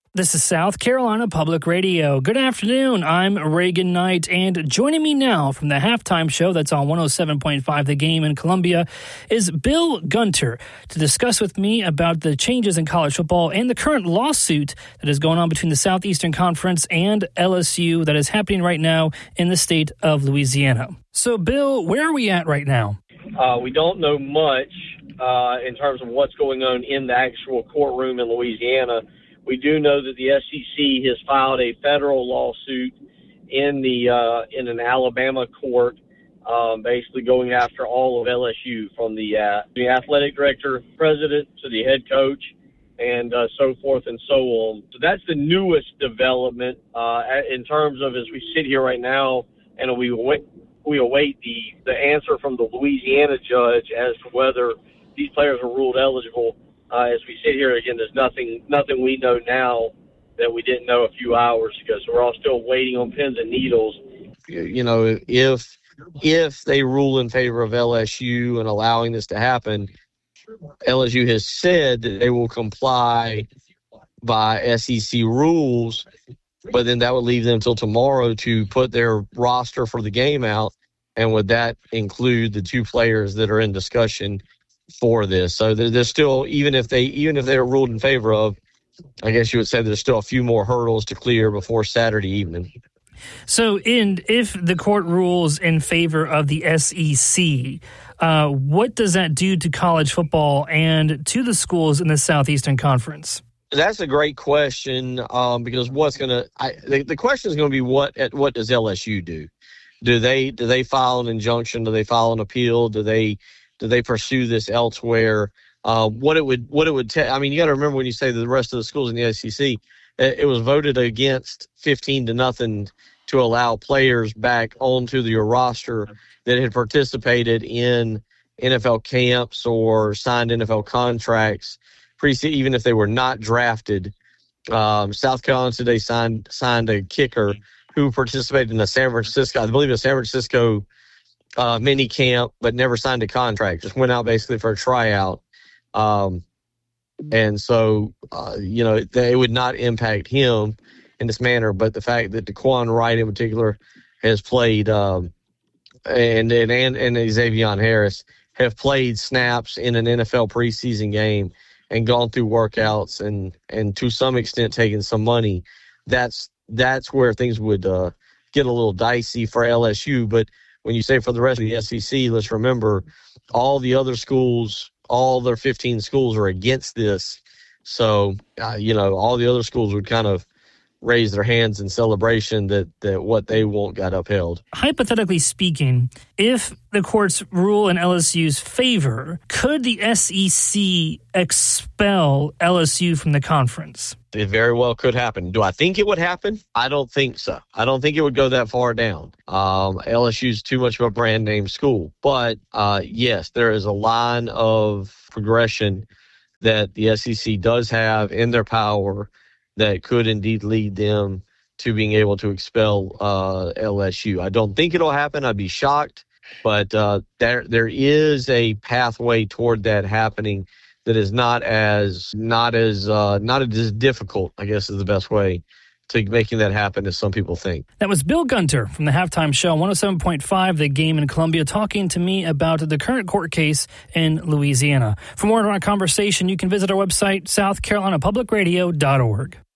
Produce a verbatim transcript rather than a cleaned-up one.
This is South Carolina Public Radio. Good afternoon. I'm Reagan Knight, and joining me now from the halftime show that's on one oh seven point five The Game in Columbia is Bill Gunter to discuss with me about the changes in college football and the current lawsuit that is going on between the Southeastern Conference and L S U that is happening right now in the state of Louisiana. So, Bill, where are we at right now? Uh, we don't know much uh, in terms of what's going on in the actual courtroom in Louisiana. We do know that the S E C has filed a federal lawsuit in the uh, in an Alabama court, um, basically going after all of L S U, from the uh, the athletic director, president, to the head coach, and uh, so forth and so on. So that's the newest development uh, in terms of, as we sit here right now, and we await, we await the, the answer from the Louisiana judge as to whether these players are ruled eligible. Uh, as we sit here, again, there's nothing nothing we know now that we didn't know a few hours ago. So we're all still waiting on pins and needles. You know, if if they rule in favor of L S U and allowing this to happen, L S U has said that they will comply by S E C rules, but then that would leave them until tomorrow to put their roster for the game out. And would that include the two players that are in discussion for this? So there's still, even if they even if they're ruled in favor of, I guess you would say there's still a few more hurdles to clear before Saturday evening. So, in if the court rules in favor of the S E C, uh, what does that do to college football and to the schools in the Southeastern Conference? That's a great question, um, because what's going to the, the question is going to be what at what does L S U do? Do they do they file an injunction? Do they file an appeal? Do they Do they pursue this elsewhere? Uh, what it would, what it would take. I mean, you got to remember when you say that the rest of the schools in the S E C, it, it was voted against fifteen to nothing to allow players back onto your roster that had participated in N F L camps or signed N F L contracts, pre even if they were not drafted. Um, South Carolina today signed signed a kicker who participated in the San Francisco, I believe, a San Francisco. Uh, mini camp, but never signed a contract. Just went out basically for a tryout. Um, and so, uh, you know, it, it would not impact him in this manner. But the fact that DeQuan Wright in particular has played, um, and, and, and, and Xavier Harris have played snaps in an N F L preseason game and gone through workouts and, and to some extent taken some money, that's, that's where things would uh, get a little dicey for L S U. But when you say for the rest of the S E C, let's remember all the other schools, all their fifteen schools are against this. So, uh, you know, all the other schools would kind of raise their hands in celebration that, that what they want got upheld. Hypothetically speaking, if the courts rule in L S U's favor, could the S E C expel L S U from the conference? It very well could happen. Do I think it would happen? I don't think so. I don't think it would go that far down. Um, L S U's too much of a brand name school. But, uh, yes, there is a line of progression that the S E C does have in their power that could indeed lead them to being able to expel uh, L S U. I don't think it'll happen. I'd be shocked. But uh, there there is a pathway toward that happening that is not as not as uh, not as difficult, I guess is the best way to making that happen as some people think. That was Bill Gunter from the Halftime Show, one oh seven point five The Game in Columbia, talking to me about the current court case in Louisiana. For more on our conversation, you can visit our website, south carolina public radio dot org.